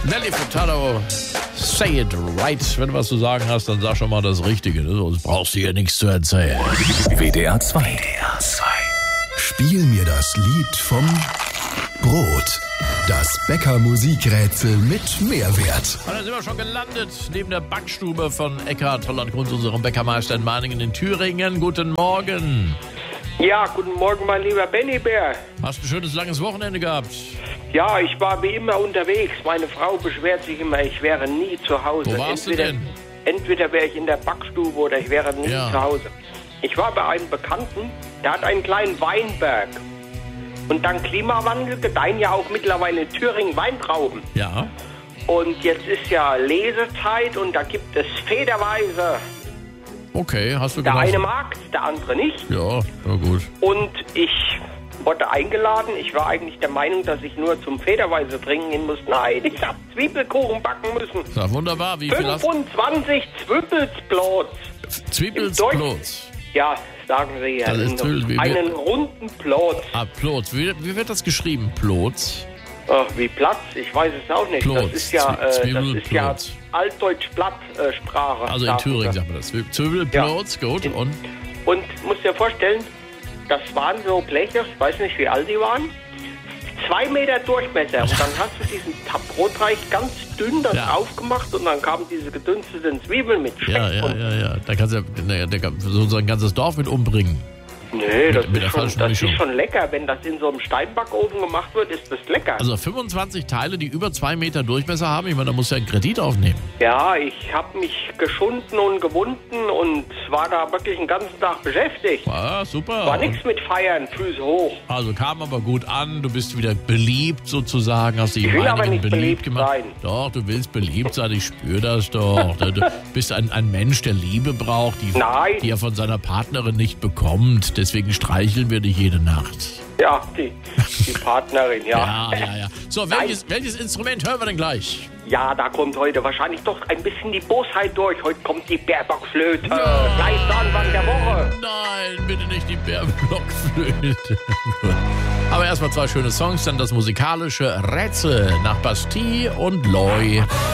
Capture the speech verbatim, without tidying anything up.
Nelly Furtado, say it right. Wenn du was zu sagen hast, dann sag schon mal das Richtige. Sonst brauchst du hier nichts zu erzählen. W D R zwei. W D R zwei. Spiel mir das Lied vom Brot. Das Bäcker-Musikrätsel mit Mehrwert. Und dann sind wir schon gelandet, neben der Backstube von Eckhard Holland Kunz, unserem Bäckermeister in Meiningen in Thüringen. Guten Morgen. Ja, guten Morgen, mein lieber Benny Bär. Hast du ein schönes, langes Wochenende gehabt? Ja, ich war wie immer unterwegs. Meine Frau beschwert sich immer, ich wäre nie zu Hause. Wo warst entweder, du denn? Entweder wäre ich in der Backstube oder ich wäre nie Ja. zu Hause. Ich war bei einem Bekannten, der hat einen kleinen Weinberg. Und dank Klimawandel gedeihen ja auch mittlerweile in Thüringen Weintrauben. Ja. Und jetzt ist ja Lesezeit und da gibt es Federweise. Okay, hast du Der genossen? eine mag, der andere nicht. Ja, na gut. Und ich wurde eingeladen. Ich war eigentlich der Meinung, dass ich nur zum Federweise trinken gehen muss. Nein, ich habe Zwiebelkuchen backen müssen. Ja, wunderbar. Wie viel hast du? fünfundzwanzig Zwiebelsplotz. Zwiebelsplotz. Ja, sagen Sie ja. Das ist toll, wie wir- Einen runden Plotz. Ah, Plotz. Wie, wie wird das geschrieben? Plotz? Ach, wie Platz? Ich weiß es auch nicht. Plotz. Das ist ja, Zwie- äh, das ist ja Zwiebelplotz. Altdeutsch-Plattsprache. Also in Thüringen sagt man das. Zwiebelplotz, gut. In- Und Und musst dir vorstellen, das waren so Bleche, ich weiß nicht, wie alt die waren, zwei Meter Durchmesser. Und dann hast du diesen Ta- Brotteig ganz dünn das Ja. aufgemacht und dann kamen diese gedünsteten Zwiebeln mit Speck. ja, ja, und, ja, ja. Da kannst du ja, naja, da kann so unser ganzes Dorf mit umbringen. Nee, das, mit der ist, schon, falschen das Mischung. ist schon lecker. Wenn das in so einem Steinbackofen gemacht wird, ist das lecker. Also fünfundzwanzig Teile, die über zwei Meter Durchmesser haben. Ich meine, da musst du ja einen Kredit aufnehmen. Ja, ich habe mich geschunden und gewunden und war da wirklich den ganzen Tag beschäftigt. Ah, super. War nichts mit Feiern, Füße hoch. Also kam aber gut an, du bist wieder beliebt sozusagen, hast dich Ich in will aber Meiningen nicht beliebt gemacht. sein. Doch, du willst beliebt sein, ich spüre das doch. Du du bist ein, ein Mensch, der Liebe braucht, die, Nein. die er von seiner Partnerin nicht bekommt. Deswegen streicheln wir dich jede Nacht. Ja, die, die Partnerin, ja. Ja, ja, ja. So, welches, welches Instrument hören wir denn gleich? Ja, da kommt heute wahrscheinlich doch ein bisschen die Bosheit durch. Heute kommt die Bärbockflöte. Gleich der Anfang der Woche. Nein, bitte nicht die Bärblockflöte. Aber erstmal zwei schöne Songs, dann das musikalische Rätsel nach Bastille und Loy.